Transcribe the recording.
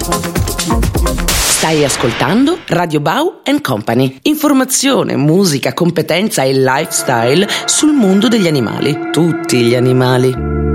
Stai ascoltando Radio Bau & Company. Informazione, musica, competenza e lifestyle sul mondo degli animali. Tutti gli animali.